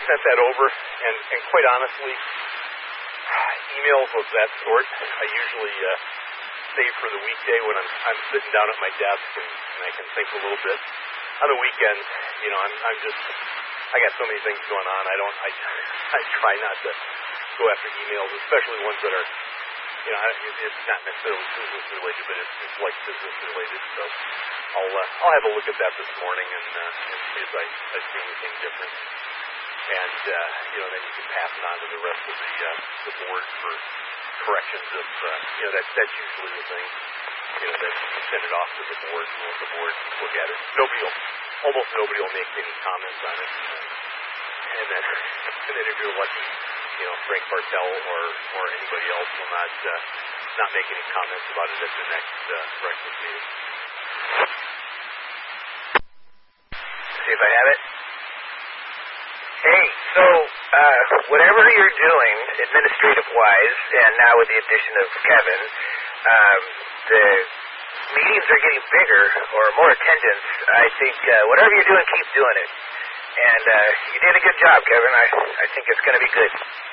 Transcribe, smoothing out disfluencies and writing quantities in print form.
sent that over, and quite honestly, emails of that sort I usually save for the weekday when I'm sitting down at my desk and I can think a little bit. On the weekends, I'm just, I got so many things going on. I try not to go after emails, especially ones that are, it's not necessarily business related, but it's like business related. So I'll have a look at that this morning and see if I see anything different. And then you can pass it on to the rest of the board for corrections. If that's usually the thing. That you send it off to the board and let the board look at it. Almost nobody will make any comments on it. And then if you're lucky, Frank Bartell or anybody else will not make any comments about it at the next breakfast meeting. See if I have it. Hey, so whatever you're doing administrative-wise, and now with the addition of Kevin, the meetings are getting bigger or more attendance. I think whatever you're doing, keep doing it. And you did a good job, Kevin. I think it's going to be good.